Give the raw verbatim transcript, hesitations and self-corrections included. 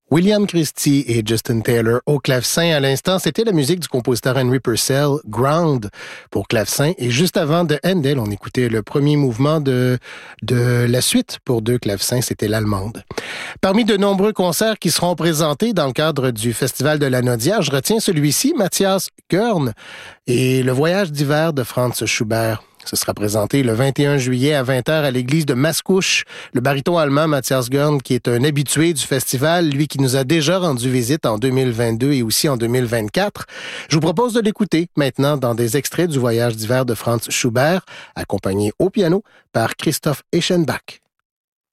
William Christie et Justin Taylor au clavecin. À l'instant, c'était la musique du compositeur Henry Purcell, Ground, pour clavecin. Et juste avant de Handel, on écoutait le premier mouvement de, de la suite pour deux clavecins, c'était l'allemande. Parmi de nombreux concerts qui seront présentés dans le cadre du Festival de la Naudière, je retiens celui-ci, Matthias Görn et le voyage d'hiver de Franz Schubert. Ce sera présenté le vingt et un juillet à vingt heures à l'église de Mascouche. Le baryton allemand Matthias Görn, qui est un habitué du festival, lui qui nous a déjà rendu visite en deux mille vingt-deux et aussi en deux mille vingt-quatre. Je vous propose de l'écouter maintenant dans des extraits du voyage d'hiver de Franz Schubert, accompagné au piano par Christoph Eschenbach.